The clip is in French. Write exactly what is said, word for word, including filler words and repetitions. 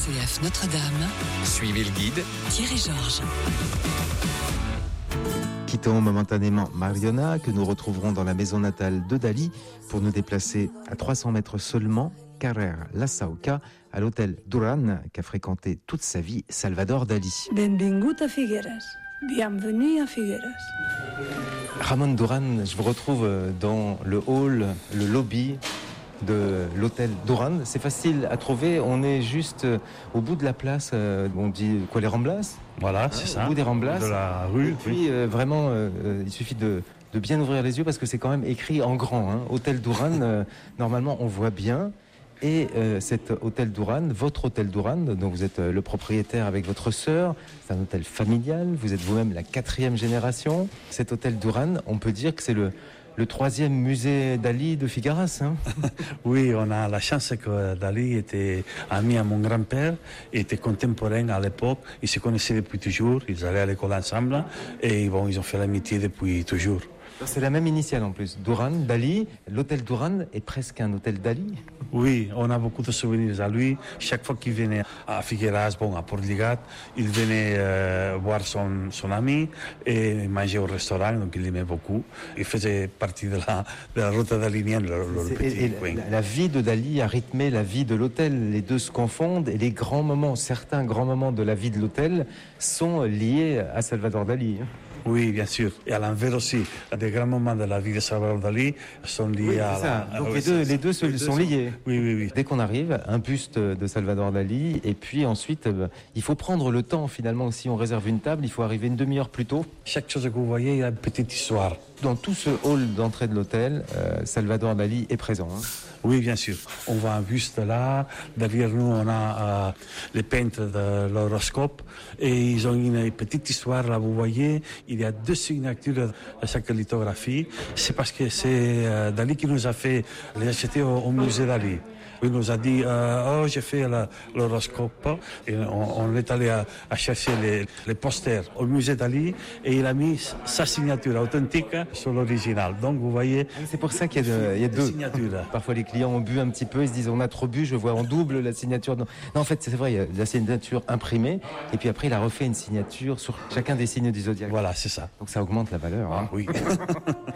C F Notre-Dame. Suivez le guide. Thierry Georges. Quittons momentanément Mariona, que nous retrouverons dans la maison natale de Dali, pour nous déplacer à trois cents mètres seulement, Carrer La Sauca, à l'hôtel Duran, qu'a fréquenté toute sa vie Salvador Dali. Benvingut a Figueres. Bienvenue à Figueres. Ramon Duran, je vous retrouve dans le hall, le lobby de l'hôtel Duran. C'est facile à trouver, on est juste au bout de la place, on dit quoi, les Ramblas ? Voilà, c'est hein, ça. Au bout des Ramblas. De la rue. Et puis oui. euh, vraiment, euh, il suffit de, de bien ouvrir les yeux parce que c'est quand même écrit en grand. Hein. Hôtel Duran, euh, normalement on voit bien. Et euh, cet hôtel Duran, votre hôtel Duran, dont vous êtes euh, le propriétaire avec votre sœur, c'est un hôtel familial, vous êtes vous-même la quatrième génération. Cet hôtel Duran, on peut dire que c'est le, le troisième musée Dali de Figueras. Hein. Oui, on a la chance que Dali était ami à mon grand-père, était contemporain à l'époque, ils se connaissaient depuis toujours, ils allaient à l'école ensemble, et bon, ils ont fait l'amitié depuis toujours. C'est la même initiale en plus, Duran, Dali. L'hôtel Duran est presque un hôtel Dali. Oui, on a beaucoup de souvenirs à lui. Chaque fois qu'il venait à Figueras, bon, à Portligat, il venait euh, voir son, son ami et manger au restaurant, donc il aimait beaucoup. Il faisait partie de la, de la route dalinienne, le, le petit et coin. La, la vie de Dali a rythmé la vie de l'hôtel. Les deux se confondent et les grands moments, certains grands moments de la vie de l'hôtel sont liés à Salvador Dali. Oui, bien sûr. Et à l'envers aussi, des grands moments de la vie de Salvador Dali sont liés oui, à ça. la... Donc ah, les, oui, deux, ça, les deux se, les deux sont, sont liés. Oui, oui, oui. Dès qu'on arrive, un buste de Salvador Dali, et puis ensuite, euh, il faut prendre le temps finalement. Si on réserve une table, il faut arriver une demi-heure plus tôt. Chaque chose que vous voyez, il y a une petite histoire. Dans tout ce hall d'entrée de l'hôtel, euh, Salvador Dali est présent. Hein. Oui, bien sûr. On voit un buste là. Derrière nous, on a euh, les peintres de l'horoscope. Et ils ont une petite histoire là, vous voyez. Il y a deux signatures à chaque lithographie. C'est parce que c'est euh, Dali qui nous a fait les acheter au, au musée Dali. Il nous a dit, euh, oh, j'ai fait la, l'horoscope. Et on, on est allé à, à chercher les, les posters au musée Dali et il a mis sa signature authentique sur l'original. Donc, vous voyez. C'est pour ça qu'il y a, de, il y a deux. Signatures. Parfois, les clients ont bu un petit peu, ils se disent, on a trop bu, je vois en double la signature. Non, non en fait, c'est vrai, il y a la signature imprimée. Et puis après, il a refait une signature sur chacun des signes du zodiaque. Voilà, c'est ça. Donc, ça augmente la valeur. Hein. Oui.